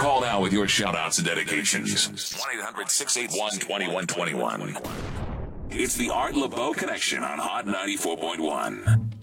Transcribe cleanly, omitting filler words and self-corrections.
Call now with your shout-outs and dedications. 1-800-681-2121. It's the Art LeBeau Connection on Hot 94.1.